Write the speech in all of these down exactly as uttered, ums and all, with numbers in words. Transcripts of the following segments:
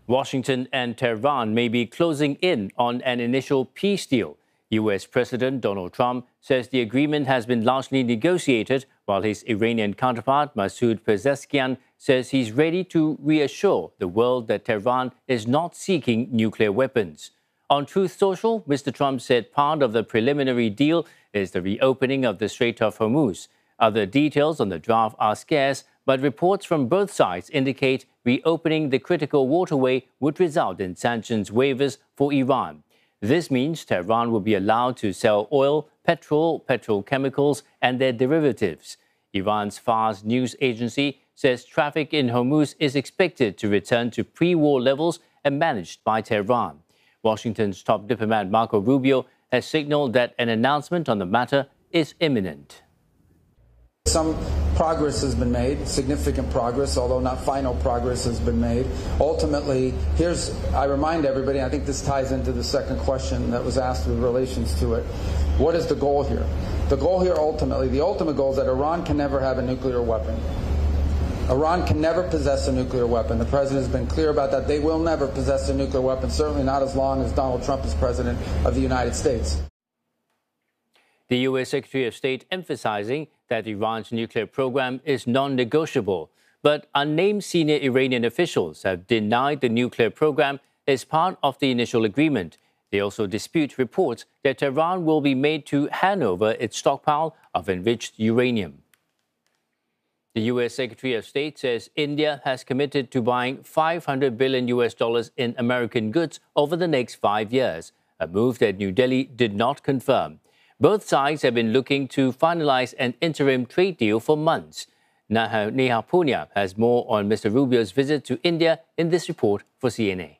Washington and Tehran may be closing in on an initial peace deal. U S President Donald Trump says the agreement has been largely negotiated, while his Iranian counterpart, Masoud Pezeshkian, says he's ready to reassure the world that Tehran is not seeking nuclear weapons. On Truth Social, Mister Trump said part of the preliminary deal is the reopening of the Strait of Hormuz. Other details on the draft are scarce, but reports from both sides indicate reopening the critical waterway would result in sanctions waivers for Iran. This means Tehran will be allowed to sell oil, petrol, petrochemicals, and their derivatives. Iran's Fars news agency says traffic in Hormuz is expected to return to pre-war levels and managed by Tehran. Washington's top diplomat Marco Rubio has signaled that an announcement on the matter is imminent. Some progress has been made, significant progress, although not final progress has been made. Ultimately, here's, I remind everybody, I think this ties into the second question that was asked with relations to it. What is the goal here? The goal here ultimately, the ultimate goal is that Iran can never have a nuclear weapon. Iran can never possess a nuclear weapon. The president has been clear about that. They will never possess a nuclear weapon, certainly not as long as Donald Trump is president of the United States. The U S Secretary of State emphasizing that Iran's nuclear program is non-negotiable, but unnamed senior Iranian officials have denied the nuclear program is part of the initial agreement. They also dispute reports that Tehran will be made to hand over its stockpile of enriched uranium. The U S Secretary of State says India has committed to buying five hundred billion U S dollars in American goods over the next five years, a move that New Delhi did not confirm. Both sides have been looking to finalize an interim trade deal for months. Neha Punya has more on Mister Rubio's visit to India in this report for C N A.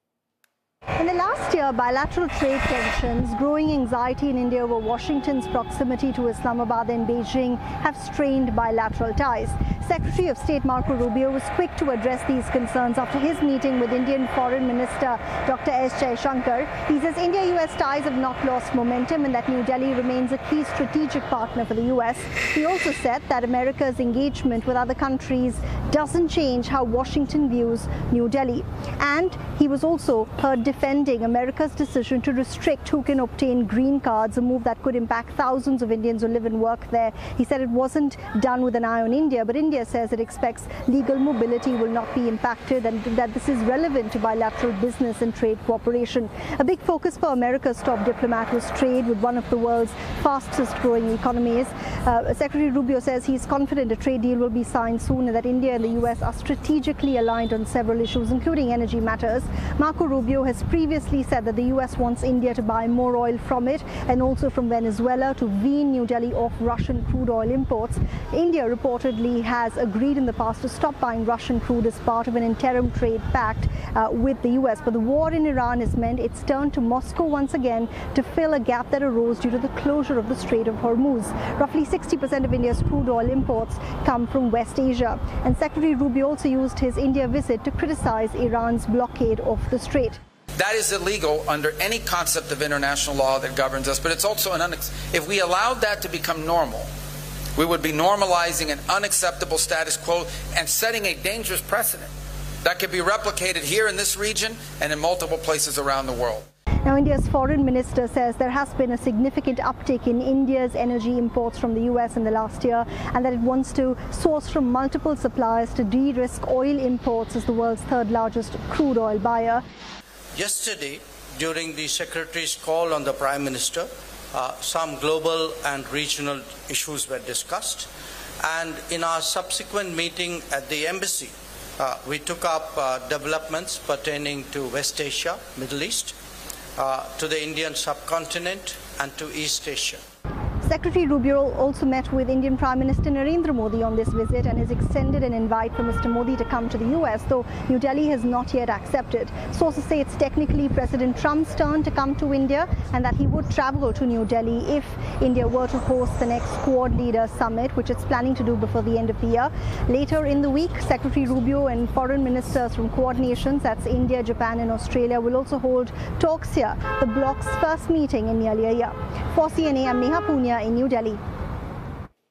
In the last year, bilateral trade tensions, growing anxiety in India over Washington's proximity to Islamabad and Beijing have strained bilateral ties. Secretary of State Marco Rubio was quick to address these concerns after his meeting with Indian Foreign Minister Doctor S Jaishankar. He says India-U S ties have not lost momentum and that New Delhi remains a key strategic partner for the U S. He also said that America's engagement with other countries doesn't change how Washington views New Delhi. And he was also heard defending America's decision to restrict who can obtain green cards, a move that could impact thousands of Indians who live and work there. He said it wasn't done with an eye on India, but India says it expects legal mobility will not be impacted and that this is relevant to bilateral business and trade cooperation. A big focus for America's top diplomat was trade with one of the world's fastest growing economies. Uh, Secretary Rubio says he's confident a trade deal will be signed soon and that India and the U S are strategically aligned on several issues, including energy matters. Marco Rubio has previously said that the U S wants India to buy more oil from it and also from Venezuela to wean New Delhi off Russian crude oil imports. India reportedly has has agreed in the past to stop buying Russian crude as part of an interim trade pact uh, with the U S. But the war in Iran has meant it's turned to Moscow once again to fill a gap that arose due to the closure of the Strait of Hormuz. Roughly sixty percent of India's crude oil imports come from West Asia. And Secretary Rubio also used his India visit to criticize Iran's blockade of the strait. That is illegal under any concept of international law that governs us, but it's also an unex- if we allowed that to become normal, we would be normalizing an unacceptable status quo and setting a dangerous precedent that could be replicated here in this region and in multiple places around the world. Now, India's foreign minister says there has been a significant uptick in India's energy imports from the U S in the last year and that it wants to source from multiple suppliers to de-risk oil imports as the world's third largest crude oil buyer. Yesterday, during the Secretary's call on the Prime Minister, Uh, some global and regional issues were discussed, and in our subsequent meeting at the embassy, uh, we took up uh, developments pertaining to West Asia, Middle East, uh, to the Indian subcontinent, and to East Asia. Secretary Rubio also met with Indian Prime Minister Narendra Modi on this visit and has extended an invite for Mister Modi to come to the U S, though New Delhi has not yet accepted. Sources say it's technically President Trump's turn to come to India and that he would travel to New Delhi if India were to host the next Quad Leaders Summit, which it's planning to do before the end of the year. Later in the week, Secretary Rubio and foreign ministers from Quad nations, that's India, Japan and Australia, will also hold talks here, the bloc's first meeting in nearly a year. For C N A, I'm Neha Punya in New Delhi.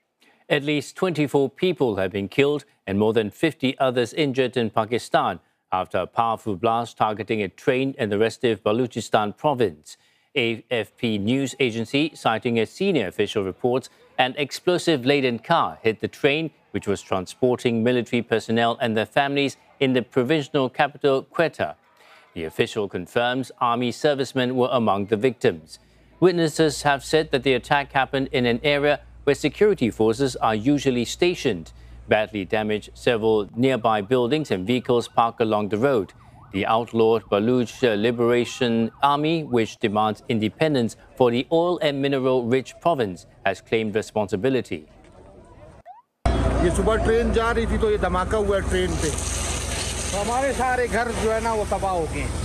At least twenty-four people have been killed and more than fifty others injured in Pakistan after a powerful blast targeting a train in the restive Baluchistan province. A F P news agency, citing a senior official, reports an explosive-laden car hit the train, which was transporting military personnel and their families in the provincial capital, Quetta. The official confirms army servicemen were among the victims. Witnesses have said that the attack happened in an area where security forces are usually stationed, badly damaged several nearby buildings and vehicles parked along the road. The outlawed Baluch Liberation Army, which demands independence for the oil and mineral-rich province, has claimed responsibility. ये सुबह train जा रही थी तो ये धमाका हुआ train पे, तो हमारे सारे घर जो है ना वो तबाह हो गए।